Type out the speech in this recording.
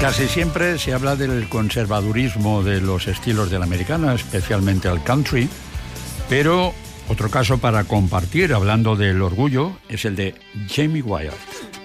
Casi siempre se habla del conservadurismo de los estilos de la americana, especialmente el country, pero otro caso para compartir, hablando del orgullo, es el de Jamie Wyatt.